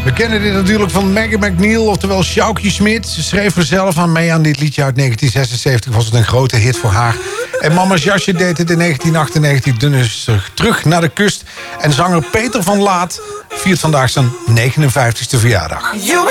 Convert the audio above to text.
We kennen dit natuurlijk van Maggie McNeil, oftewel Sjoukje Smit. Ze schreef er zelf aan mee aan dit liedje uit 1976. Was het een grote hit voor haar. En Mama's Jasje deed het in 1998 dus terug naar de kust. En zanger Peter van Laat viert vandaag zijn 59e verjaardag.